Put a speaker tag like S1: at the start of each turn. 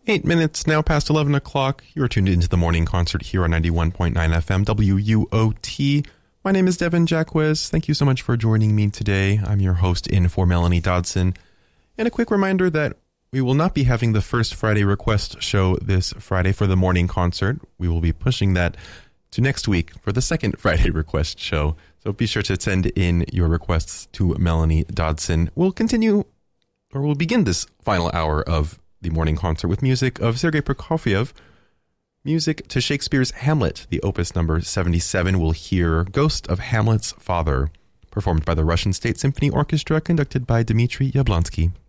S1: 8 minutes now past 11 o'clock. You're tuned into the morning concert here on 91.9 FM WUOT. My name is Devin Jacquez. Thank you so much for joining me today. I'm your host in for Melanie Dodson. And a quick reminder that we will not be having the first Friday request show this Friday for the morning concert. We will be pushing that to next week for the second Friday request show. So be sure to send in your requests to Melanie Dodson. We'll begin this final hour of the morning concert with music of Sergei Prokofiev. Music to Shakespeare's Hamlet, the opus number 77. We'll hear Ghost of Hamlet's Father, performed by the Russian State Symphony Orchestra, conducted by Dmitry Yablonsky.